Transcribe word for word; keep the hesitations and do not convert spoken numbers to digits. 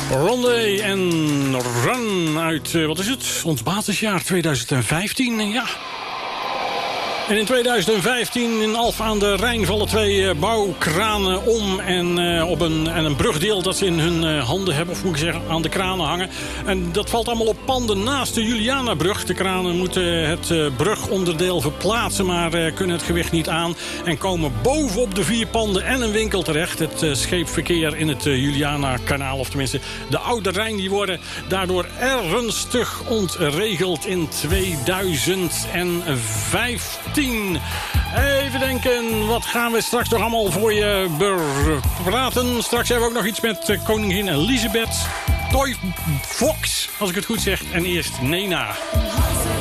Rondé en Run uit, uh, wat is het? Ons basisjaar tweeduizend vijftien, ja. En in tweeduizend vijftien in Alphen aan de Rijn vallen twee uh, bouwkranen om. En, uh, op een, en een brugdeel dat ze in hun uh, handen hebben, of moet ik zeggen, aan de kranen hangen. En dat valt allemaal op panden naast de Julianabrug. De kranen moeten het uh, brugonderdeel verplaatsen, maar uh, kunnen het gewicht niet aan. En komen bovenop de vier panden en een winkel terecht. Het uh, scheepverkeer in het uh, Juliana-kanaal, of tenminste de Oude Rijn, die worden daardoor ernstig ontregeld in tweeduizend vijftien. Even denken, wat gaan we straks nog allemaal voor je praten? Straks hebben we ook nog iets met uh, koningin Elisabeth. Toy Fox, als ik het goed zeg. En eerst Nena.